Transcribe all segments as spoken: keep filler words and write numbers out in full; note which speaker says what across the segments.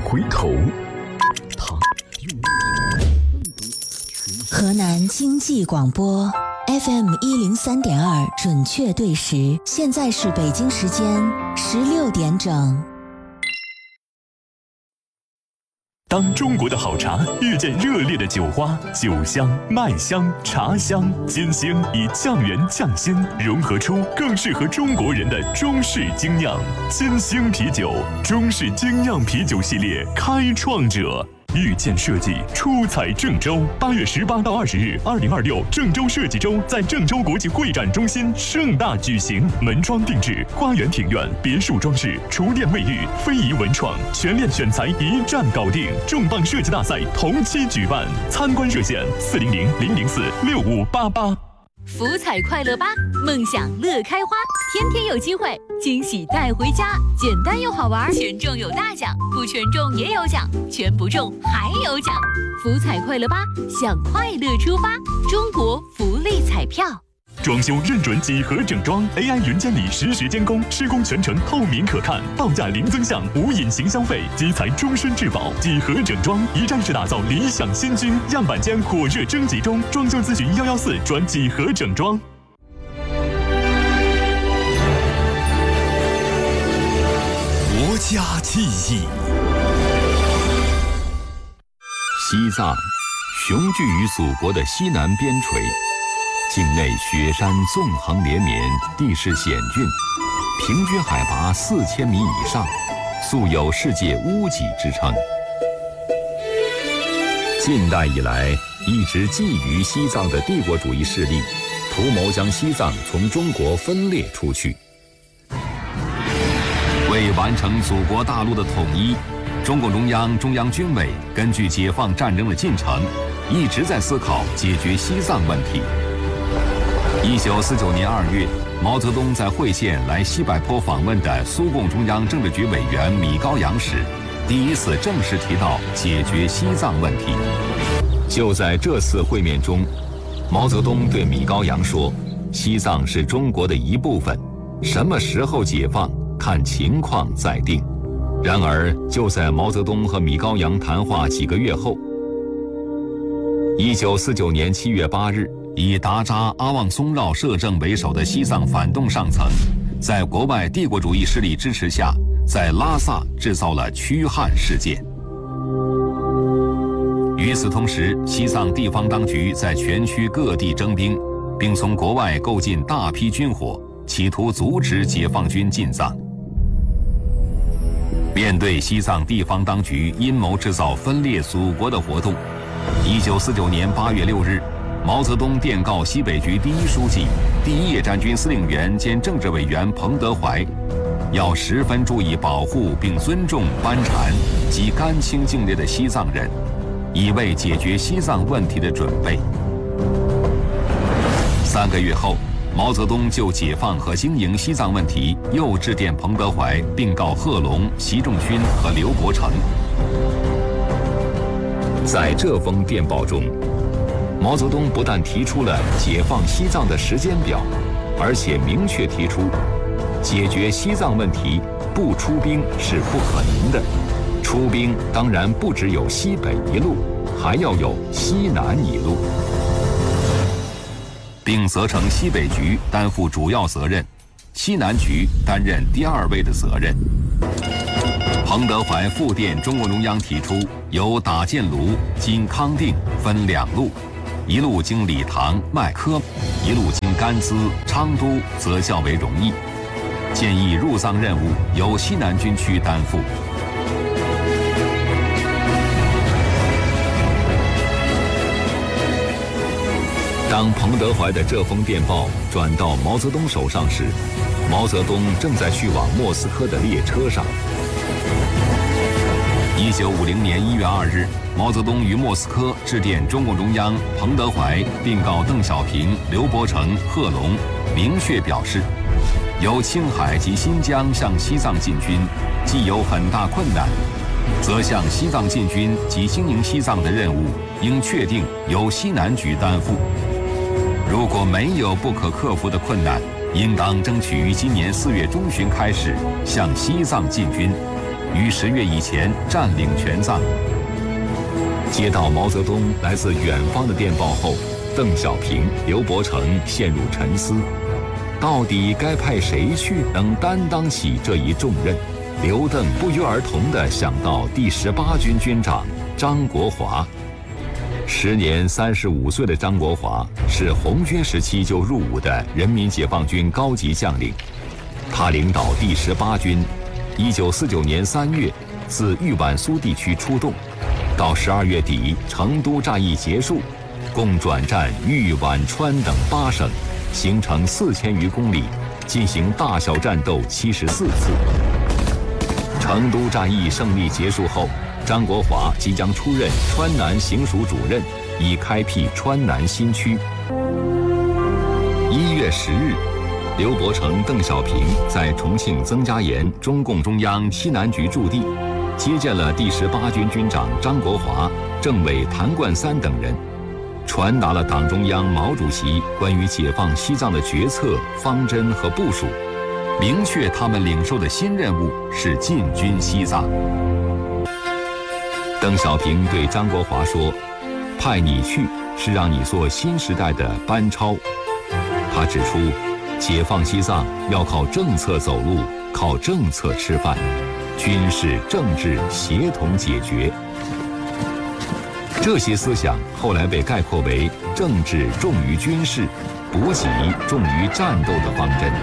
Speaker 1: 回头。
Speaker 2: 河南经济广播 F M 一零三点二准确对时，现在是北京时间十六点整。
Speaker 3: 当中国的好茶遇见热烈的酒花，酒香、麦香、茶香、金星以酱园匠心融合出更适合中国人的中式精酿。金星啤酒，中式精酿啤酒系列开创者。遇见设计出彩郑州，八月十八到二十日，二零二六郑州设计周在郑州国际会展中心盛大举行，门窗定制、花园庭院、别墅装饰、厨电卫浴、非遗文创，全链选材一站搞定。重磅设计大赛同期举办，参观热线四零零零零四六五八八。
Speaker 4: 福彩快乐吧，梦想乐开花，天天有机会，惊喜带回家，简单又好玩，全中有大奖，不全中也有奖，全不中还有奖。福彩快乐吧，向快乐出发，中国福利彩票。
Speaker 3: 装修认准几何整装 ，A I 云监理实时监工，施工全程透明可看，报价零增项无隐形消费，基材终身质保。几何整装一站式打造理想新居，样板间火热征集中，装修咨询幺幺四转几何整装。
Speaker 1: 国家记忆。
Speaker 5: 西藏，雄踞于祖国的西南边陲。境内雪山纵横连绵，地势险峻，平均海拔四千米以上，素有世界屋脊之称。近代以来，一直觊觎西藏的帝国主义势力，图谋将西藏从中国分裂出去。为完成祖国大陆的统一，中共中央、中央军委根据解放战争的进程，一直在思考解决西藏问题。一九四九年二月，毛泽东在会见来西柏坡访问的苏共中央政治局委员米高扬时，第一次正式提到解决西藏问题。就在这次会面中，毛泽东对米高扬说：“西藏是中国的一部分，什么时候解放，看情况再定。”然而，就在毛泽东和米高扬谈话几个月后，一九四九年七月八日。以达扎、阿旺松绕摄政为首的西藏反动上层，在国外帝国主义势力支持下，在拉萨制造了驱汉事件。与此同时，西藏地方当局在全区各地征兵，并从国外购进大批军火，企图阻止解放军进藏。面对西藏地方当局阴谋制造分裂祖国的活动，一九四九年八月六日。毛泽东电告西北局第一书记、第一野战军司令员兼政治委员彭德怀，要十分注意保护并尊重班禅及甘青境内的西藏人，以为解决西藏问题的准备。三个月后，毛泽东就解放和经营西藏问题又致电彭德怀，并告贺龙、习仲勋和刘伯承。在这封电报中，毛泽东不但提出了解放西藏的时间表，而且明确提出，解决西藏问题不出兵是不可能的，出兵当然不只有西北一路，还要有西南一路，并责成西北局担负主要责任，西南局担任第二位的责任。彭德怀复电中共中央提出，由打箭炉经康定分两路。一路经理塘、麦科，一路经甘孜、昌都，则较为容易。建议入藏任务由西南军区担负。当彭德怀的这封电报转到毛泽东手上时，毛泽东正在去往莫斯科的列车上。一九五零年一月二日，毛泽东于莫斯科致电中共中央、彭德怀，并告邓小平、刘伯承、贺龙，明确表示，由青海及新疆向西藏进军，既有很大困难，则向西藏进军及经营西藏的任务，应确定由西南局担负。如果没有不可克服的困难，应当争取于今年四月中旬开始向西藏进军。 于十月以前占领全藏。接到毛泽东来自远方的电报后，邓小平、刘伯承陷入沉思，到底该派谁去能担当起这一重任？刘邓不约而同地想到第十八军军长张国华。时年三十五岁的张国华是红军时期就入伍的人民解放军高级将领，他领导第十八军，一九四九年三月自豫皖苏地区出动，到十二月底成都战役结束，共转战豫皖川等八省，行程四千余公里，进行大小战斗七十四次。成都战役胜利结束后，张国华即将出任川南行署主任，以开辟川南新区。一月十日，刘伯承、邓小平在重庆曾家岩中共中央西南局驻地，接见了第十八军军长张国华、政委谭冠三等人，传达了党中央毛主席关于解放西藏的决策、方针和部署，明确他们领受的新任务是进军西藏。邓小平对张国华说：“派你去是让你做新时代的班超。”他指出，解放西藏要靠政策走路，靠政策吃饭，军事政治协同解决。这些思想后来被概括为政治重于军事，补给重于战斗的方针。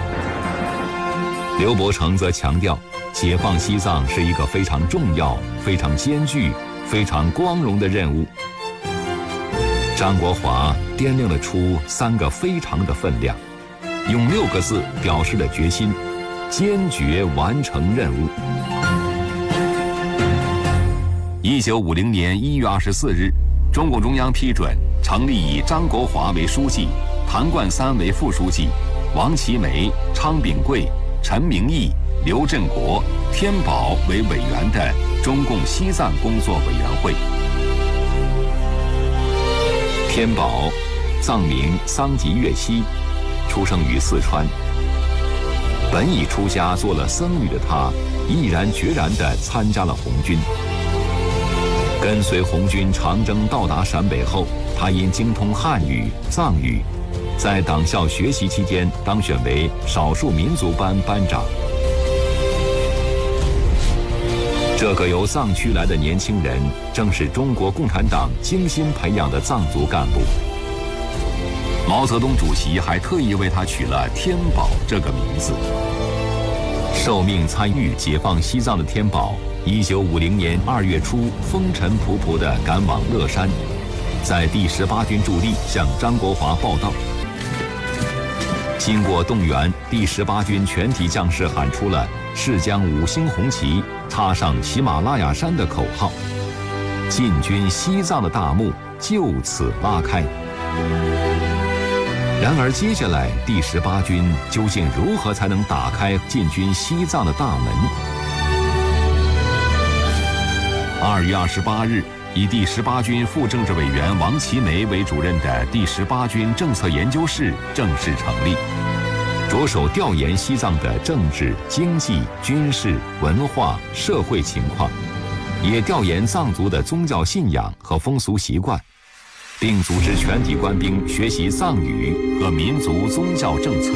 Speaker 5: 刘伯承则强调，解放西藏是一个非常重要、非常艰巨、非常光荣的任务。张国华掂量了出三个非常的分量，用六个字表示了决心：坚决完成任务。一九五零年一月二十四日，中共中央批准成立以张国华为书记、谭冠三为副书记、王其梅、昌秉贵、陈明义、刘振国、天宝为委员的中共西藏工作委员会。天宝，藏名桑吉岳西，出生于四川。本已出家做了僧侣的他，毅然决然地参加了红军。跟随红军长征到达陕北后，他因精通汉语、藏语，在党校学习期间当选为少数民族班班长。这个由藏区来的年轻人，正是中国共产党精心培养的藏族干部。毛泽东主席还特意为他取了天宝这个名字。受命参与解放西藏的天宝，一九五零年二月初风尘仆仆地赶往乐山，在第十八军驻地向张国华报到。经过动员，第十八军全体将士喊出了“是将五星红旗插上喜马拉雅山”的口号，进军西藏的大幕就此拉开。然而接下来，第十八军究竟如何才能打开进军西藏的大门？二月二十八日，以第十八军副政治委员王其梅为主任的第十八军政策研究室正式成立，着手调研西藏的政治、经济、军事、文化、社会情况，也调研藏族的宗教信仰和风俗习惯，并组织全体官兵学习藏语和民族宗教政策。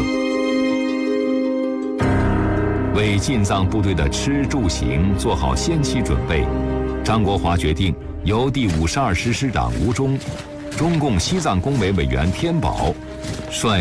Speaker 5: 为进藏部队的吃住行做好先期准备，张国华决定由第五十二师师长吴忠、中共西藏工委委员天宝率